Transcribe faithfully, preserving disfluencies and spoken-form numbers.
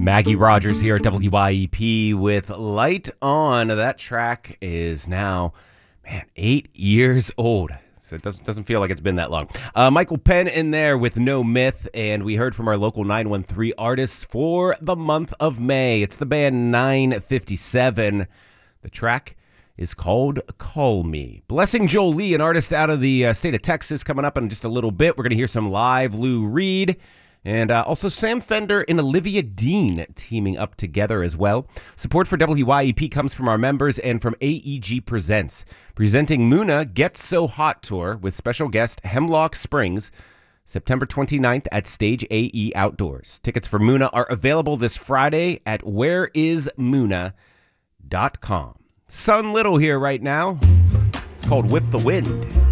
Maggie Rogers here at W Y E P with Light On. That track is now, man, eight years old. So it doesn't doesn't feel like it's been that long. Uh, Michael Penn in there with No Myth, and we heard from our local nine one three artists for the month of May. It's the band nine fifty-seven. The track is called Call Me. Blessing Jolie, an artist out of the uh, state of Texas, coming up in just a little bit. We're going to hear some live Lou Reed. And uh, also Sam Fender and Olivia Dean teaming up together as well. Support for W Y E P comes from our members and from A E G Presents, presenting Muna Gets So Hot Tour with special guest Hemlock Springs, September twenty-ninth at Stage A E Outdoors. Tickets for Muna are available this Friday at where is muna dot com. Sun Little here right now. It's called Whip the Wind.